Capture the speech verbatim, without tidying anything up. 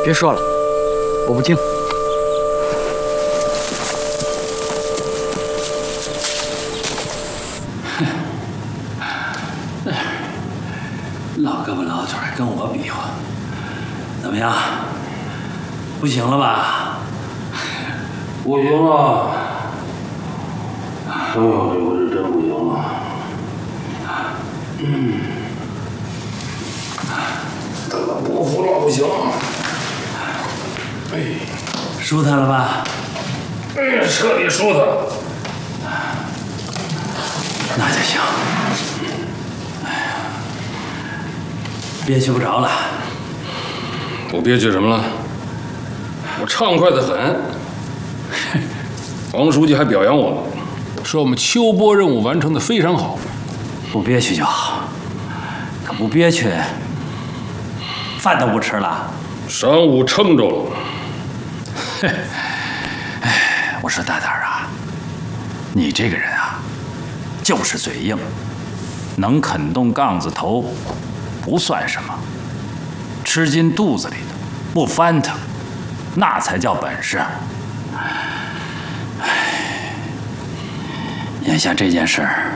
别说了，我不听。 老胳膊老腿跟我比划，怎么样？不行了吧？ 不行了！哎呦，这回是真不行了。嗯，这个不服了不行。哎， 舒坦了吧？ 哎，彻底舒坦。 那就行。哎呀，憋屈不着了。 我憋屈什么了？我畅快的很。王书记还表扬我们，说我们秋波任务完成的非常好。 不憋屈就好，可不憋屈，饭都不吃了。 晌午撑着了。 哎，我说大胆啊，你这个人啊，就是嘴硬，能啃动杠子头不算什么，吃进肚子里的不翻腾，那才叫本事。哎，眼下这件事儿，